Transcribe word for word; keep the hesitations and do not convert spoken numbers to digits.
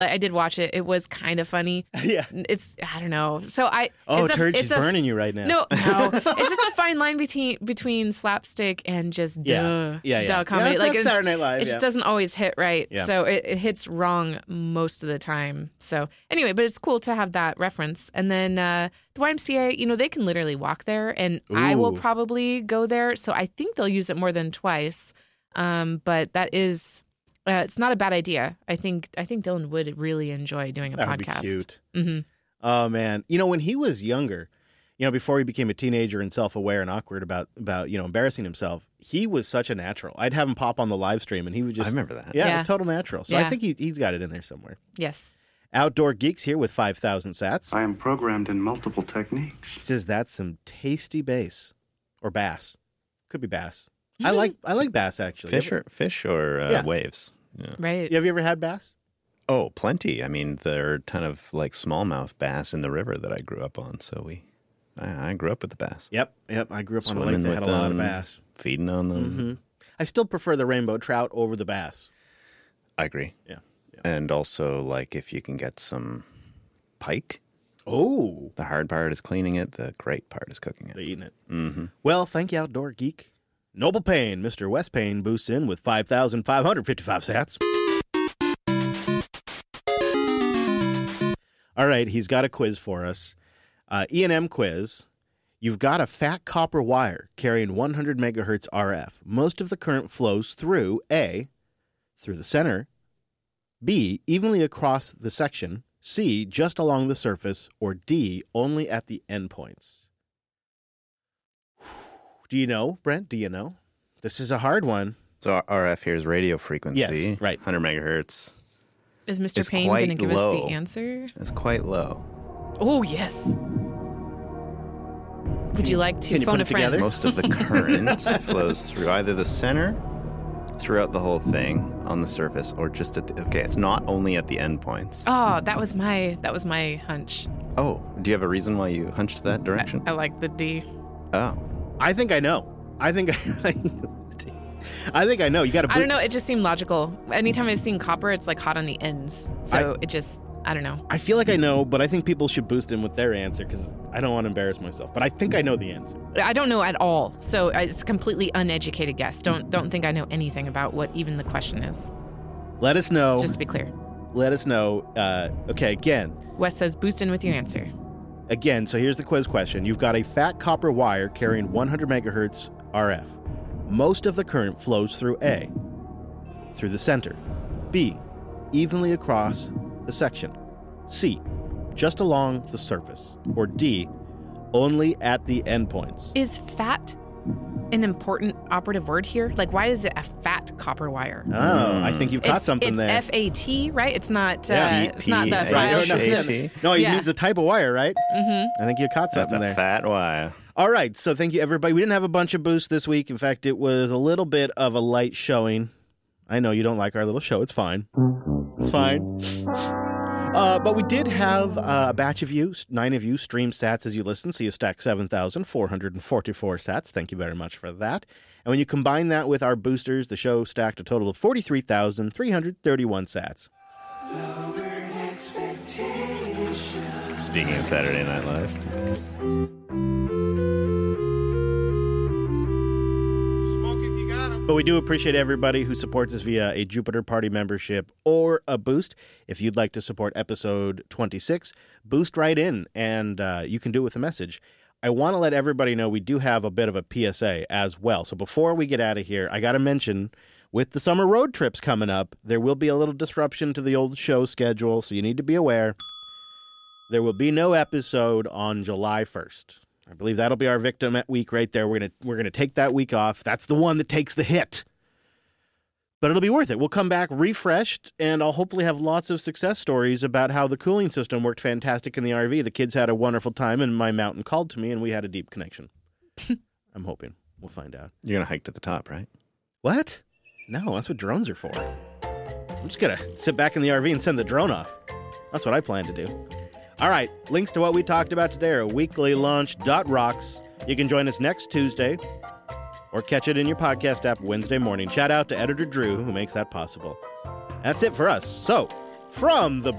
I did watch it. It was kind of funny. Yeah. It's, I don't know. So I. Oh, it's Turd, a, she's it's a, burning you right now. No, no. It's just a fine line between between slapstick and just Yeah. duh, Yeah, yeah. duh comedy. Yeah, like that's it's, Saturday Night Live, It just yeah. doesn't always hit right. Yeah. So it, it hits wrong most of the time. So anyway, but it's cool to have that reference. And then uh, the Y M C A, you know, they can literally walk there, and I will Ooh. probably go there. So I think they'll use it more than twice. Um, but that is. Uh, it's not a bad idea. I think I think Dylan would really enjoy doing a That podcast. would be cute. Mm-hmm. Oh, man. You know, when he was younger, you know, before he became a teenager and self-aware and awkward about, about you know, embarrassing himself, he was such a natural. I'd have him pop on the live stream, and he would just... I remember that. Yeah, Yeah. a total natural. So Yeah. I think he, he's got it in there somewhere. Yes. Outdoor Geeks here with five thousand sats. I am programmed in multiple techniques. Says that's some tasty bass. Or bass. Could be bass. I like I like bass, actually. Fish or, fish or uh, Yeah. waves? Yeah. Right. Have you ever had bass? Oh, plenty. I mean, there are a ton of like smallmouth bass in the river that I grew up on. So we, I, I grew up with the bass. Yep, yep. I grew up on a lake Swimming that had a with lot of them. bass. Feeding on them. Mm-hmm. I still prefer the rainbow trout over the bass. I agree. Yeah. yeah. And also, like, if you can get some pike, Oh, the hard part is cleaning it. The great part is cooking it. they're eating it. Mm-hmm. Well, thank you, Outdoor Geek. Noble Payne, Mister Wes Payne, boosts in with five thousand five hundred fifty-five sats. All right, he's got a quiz for us. Uh, E and M quiz. You've got a fat copper wire carrying one hundred megahertz R F. Most of the current flows through A, through the center, B, evenly across the section, C, just along the surface, or D, only at the endpoints. Do you know, Brent? Do you know? This is a hard one. So R F here is radio frequency. Yes, right. one hundred megahertz. Is Mister It's Payne quite going to give low. us the answer? It's quite low. Oh, yes. Would you like to Can you phone put a it friend? together? Most of the current flows through either the center, throughout the whole thing on the surface, or just at the, okay, it's not only at the endpoints. Oh, that was my that was my hunch. Oh, do you have a reason why you hunched that direction? I like the D. Oh. I think I know. I think I, I think I know. You got to. I don't know. It just seemed logical. Anytime I've seen copper, it's like hot on the ends. So I- it just, I don't know. I feel like I know, but I think people should boost in with their answer because I don't want to embarrass myself. But I think I know the answer. I don't know at all. So it's a completely uneducated guess. Don't don't think I know anything about what even the question is. Let us know. Just to be clear. Let us know. Uh, okay, again, Wes says, boost in with your answer. again. So here's the quiz question. You've got a fat copper wire carrying one hundred megahertz R F. Most of the current flows through A, through the center, B, evenly across the section, C, just along the surface, or D, only at the endpoints. Is fat an important operative word here? Like, why is it a fat copper wire? Oh, I think you've caught it's, something it's there. F A T, right? It's not. Uh, Yeah. it's not the Right. file No, no, no, system. no, he Yeah. means the type of wire, right? Mm-hmm. I think you caught That's something a there. fat wire. All right, so thank you, everybody. We didn't have a bunch of boosts this week. In fact, it was a little bit of a light showing. I know you don't like our little show. It's fine. It's fine. Uh, but we did have uh, a batch of you, nine of you, stream sats as you listen. So you stack seven thousand four hundred forty-four sats. Thank you very much for that. And when you combine that with our boosters, the show stacked a total of forty-three thousand three hundred thirty-one sats. Speaking of Saturday Night Live. But we do appreciate everybody who supports us via a Jupiter Party membership or a boost. If you'd like to support episode twenty-six, boost right in, and uh, you can do it with a message. I want to let everybody know we do have a bit of a P S A as well. So before we get out of here, I got to mention, with the summer road trips coming up, there will be a little disruption to the old show schedule, so you need to be aware. There will be no episode on July first. I believe that'll be our victim at week right there. We're gonna we're gonna take that week off. That's the one that takes the hit. But it'll be worth it. We'll come back refreshed, and I'll hopefully have lots of success stories about how the cooling system worked fantastic in the R V. The kids had a wonderful time, and my mountain called to me, and we had a deep connection. I'm hoping. We'll find out. You're going to hike to the top, right? What? No, that's what drones are for. I'm just gonna sit back in the R V and send the drone off. That's what I plan to do. All right, links to what we talked about today are weekly launch dot rocks. You can join us next Tuesday or catch it in your podcast app Wednesday morning. Shout out to editor Drew, who makes that possible. That's it for us. So, From the